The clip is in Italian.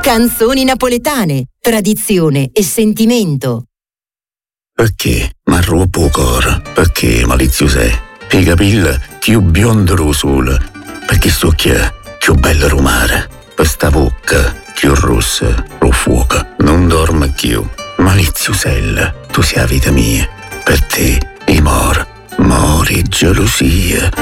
Canzoni napoletane, tradizione e sentimento. Perché m'arruopo il cuore? Perché malizioso è? I capelli più biondo del sole, perché sto più bello rumare, per sta bocca più rossa, lo fuoco, non dormo più. Maliziosella, tu sei la vita mia, per te, mori gelosia.